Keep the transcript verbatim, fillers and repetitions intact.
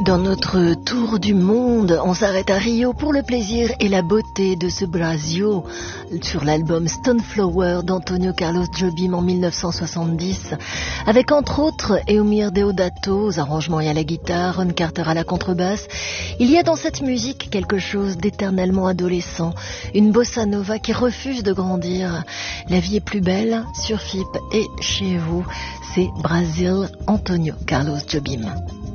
Dans notre tour du monde, on s'arrête à Rio pour le plaisir et la beauté de ce Brasil sur l'album Stoneflower d'Antonio Carlos Jobim en mille neuf cent soixante-dix, avec entre autres Eumir Deodato aux arrangements et à la guitare, Ron Carter à la contrebasse. Il y a dans cette musique quelque chose d'éternellement adolescent, une bossa nova qui refuse de grandir. La vie est plus belle sur F I P et chez vous, c'est Brasil, Antonio Carlos Jobim.